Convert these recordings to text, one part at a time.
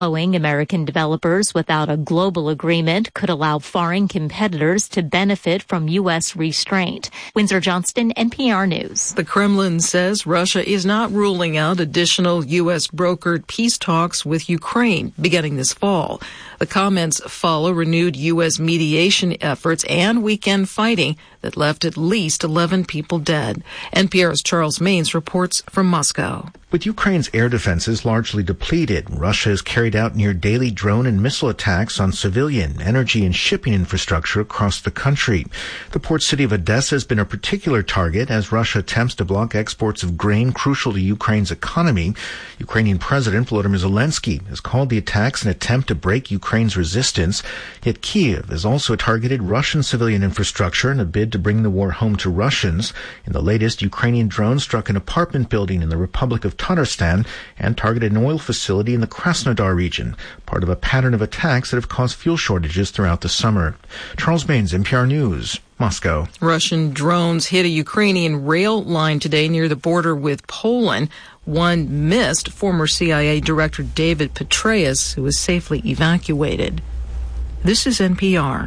American developers without a global agreement could allow foreign competitors to benefit from U.S. restraint. Windsor Johnston, NPR News. The Kremlin says Russia is not ruling out additional U.S. brokered peace talks with Ukraine beginning this fall. The comments follow renewed U.S. mediation efforts and weekend fighting that left at least 11 people dead. NPR's Charles Maines reports from Moscow. With Ukraine's air defenses largely depleted, Russia has carried out near daily drone and missile attacks on civilian, energy, and shipping infrastructure across the country. The port city of Odessa has been a particular target as Russia attempts to block exports of grain crucial to Ukraine's economy. Ukrainian President Volodymyr Zelensky has called the attacks an attempt to break Ukraine's resistance. Yet Kyiv has also targeted Russian civilian infrastructure in a bid to bring the war home to Russians. In the latest, Ukrainian drones struck an apartment building in the Republic of Tatarstan and targeted an oil facility in the Krasnodar region, part of a pattern of attacks that have caused fuel shortages throughout the summer. Charles Maines, NPR News, Moscow. Russian drones hit a Ukrainian rail line today near the border with Poland. One missed former CIA Director David Petraeus, who was safely evacuated. This is NPR.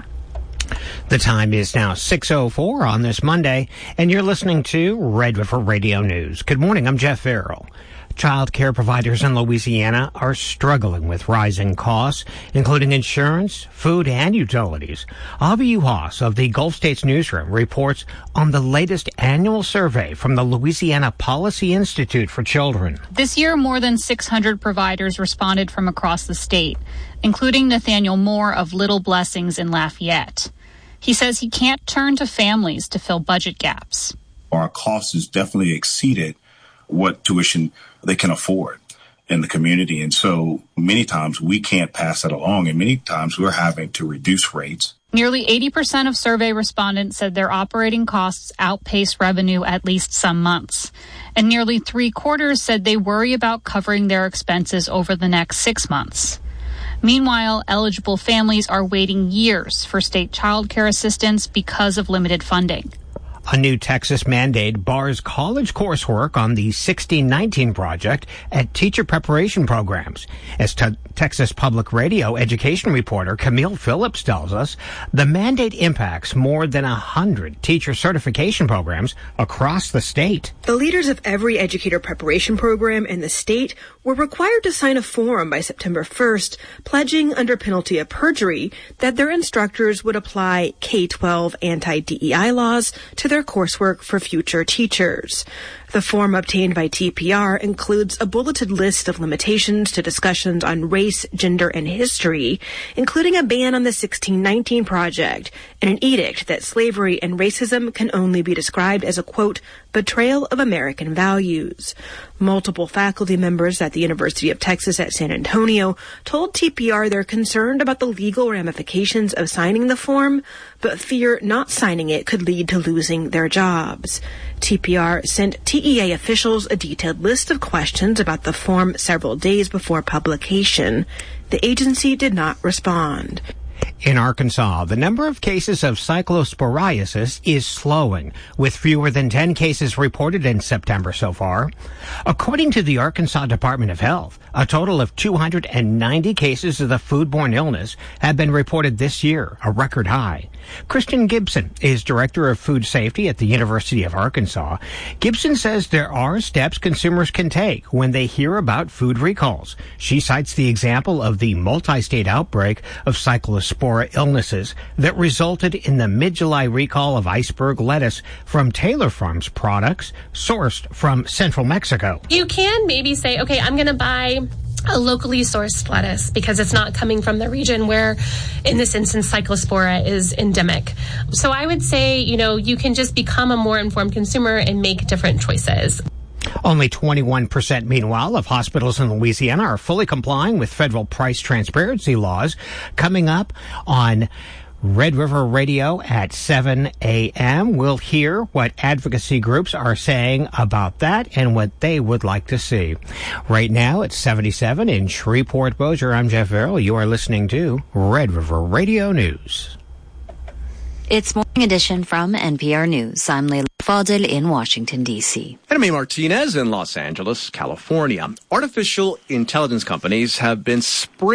The time is now 6:04 on this Monday, and you're listening to Red River Radio News. Good morning, I'm Jeff Farrell. Child care providers in Louisiana are struggling with rising costs, including insurance, food, and utilities. Avi Uhas of the Gulf States Newsroom reports on the latest annual survey from the Louisiana Policy Institute for Children. This year, more than 600 providers responded from across the state, including Nathaniel Moore of Little Blessings in Lafayette. He says he can't turn to families to fill budget gaps. Our costs has definitely exceeded what tuition they can afford in the community. And so many times we can't pass that along, and many times we're having to reduce rates. Nearly 80% of survey respondents said their operating costs outpace revenue at least some months. And nearly 3/4 said they worry about covering their expenses over the next 6 months. Meanwhile, eligible families are waiting years for state child care assistance because of limited funding. A new Texas mandate bars college coursework on the 1619 project at teacher preparation programs. As Texas Public Radio education reporter Camille Phillips tells us, the mandate impacts more than 100 teacher certification programs across the state. The leaders of every educator preparation program in the state were required to sign a form by September 1st, pledging under penalty of perjury that their instructors would apply K-12 anti-DEI laws to their coursework for future teachers. The form obtained by TPR includes a bulleted list of limitations to discussions on race, gender, and history, including a ban on the 1619 project and an edict that slavery and racism can only be described as a, quote, betrayal of American values. Multiple faculty members at the University of Texas at San Antonio told TPR they're concerned about the legal ramifications of signing the form, but fear not signing it could lead to losing their jobs. TPR sent TEA officials a detailed list of questions about the form several days before publication. The agency did not respond. In Arkansas, the number of cases of cyclosporiasis is slowing, with fewer than 10 cases reported in September so far. According to the Arkansas Department of Health, a total of 290 cases of the foodborne illness have been reported this year, a record high. Kristen Gibson is Director of Food Safety at the University of Arkansas. Gibson says there are steps consumers can take when they hear about food recalls. She cites the example of the multi-state outbreak of cyclospora illnesses that resulted in the mid-July recall of iceberg lettuce from Taylor Farms products sourced from central Mexico. You can maybe say, okay, I'm going to buy a locally sourced lettuce because it's not coming from the region where, in this instance, cyclospora is endemic. So I would say, you can just become a more informed consumer and make different choices. Only 21%, meanwhile, of hospitals in Louisiana are fully complying with federal price transparency laws. Coming up on Red River Radio at 7 a.m. We'll hear what advocacy groups are saying about that and what they would like to see. Right now, it's 77 in Shreveport-Bossier. I'm Jeff Farrell. You are listening to Red River Radio News. It's Morning Edition from NPR News. I'm Leila Fadel in Washington, D.C. And I'm Martinez in Los Angeles, California. Artificial intelligence companies have been